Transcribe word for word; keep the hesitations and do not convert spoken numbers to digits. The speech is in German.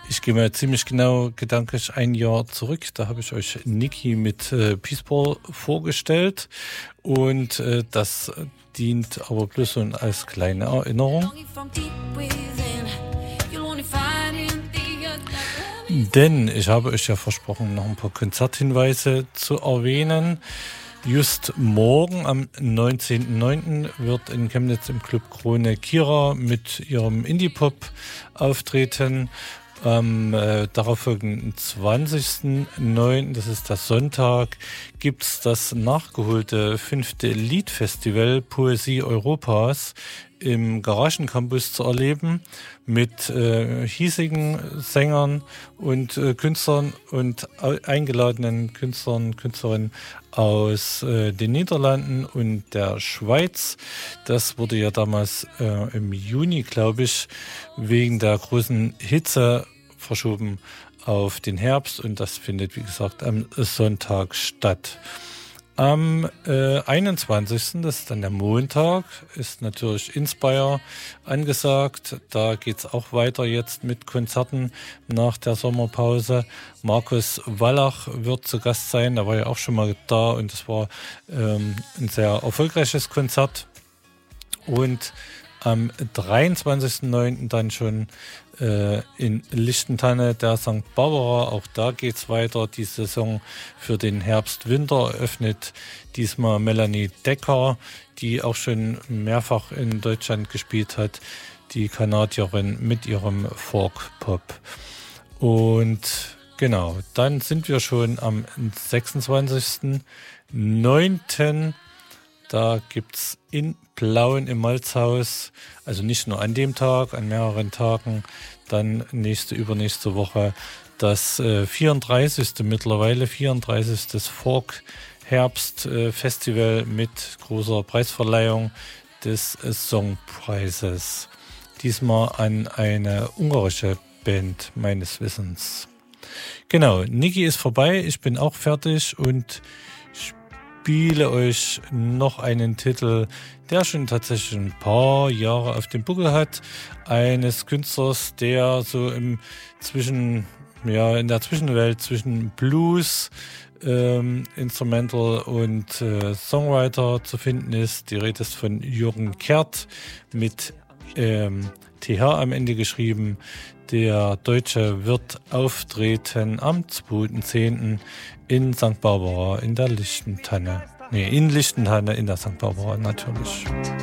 Ich gehe mal ziemlich genau gedanklich ein Jahr zurück. Da habe ich euch Niki mit äh, Peaceball vorgestellt. Und äh, das dient aber bloß so als kleine Erinnerung. Denn ich habe euch ja versprochen, noch ein paar Konzerthinweise zu erwähnen. Just morgen am neunzehnten neunten wird in Chemnitz im Club Krone Kira mit ihrem Indie-Pop auftreten. Am äh, darauffolgenden zwanzigsten neunten, das ist der Sonntag, gibt's das nachgeholte fünfte Liedfestival Poesie Europas im Garagencampus zu erleben mit äh, hiesigen Sängern und äh, Künstlern und eingeladenen Künstlern, Künstlerinnen aus äh, den Niederlanden und der Schweiz. Das wurde ja damals äh, im Juni, glaube ich, wegen der großen Hitze verschoben auf den Herbst und das findet, wie gesagt, am Sonntag statt. Am äh, einundzwanzigsten, das ist dann der Montag, ist natürlich Inspire angesagt. Da geht's auch weiter jetzt mit Konzerten nach der Sommerpause. Markus Wallach wird zu Gast sein, der war ja auch schon mal da und es war ähm, ein sehr erfolgreiches Konzert. Und am dreiundzwanzigsten neunten dann schon äh, in Lichtentanne der Sankt Barbara. Auch da geht's weiter. Die Saison für den Herbst-Winter eröffnet diesmal Melanie Decker, die auch schon mehrfach in Deutschland gespielt hat. Die Kanadierin mit ihrem Folk-Pop. Und genau, dann sind wir schon am sechsundzwanzigsten neunten Da gibt's in Plauen im Malzhaus, also nicht nur an dem Tag, an mehreren Tagen, dann nächste, übernächste Woche das äh, vierunddreißigste mittlerweile, vierunddreißigste Folk Herbst äh, Festival mit großer Preisverleihung des äh, Songpreises. Diesmal an eine ungarische Band meines Wissens. Genau, Niki ist vorbei, ich bin auch fertig und spiele euch noch einen Titel, der schon tatsächlich ein paar Jahre auf dem Buckel hat, eines Künstlers, der so im Zwischen, ja, in der Zwischenwelt zwischen Blues, ähm, Instrumental und äh, Songwriter zu finden ist. Die Rede ist von Jürgen Kert mit ähm, T H am Ende geschrieben. Der Deutsche wird auftreten am zweiten zehnten in Sankt Barbara in der Lichtentanne. Nee, in Lichtentanne in der Sankt Barbara natürlich.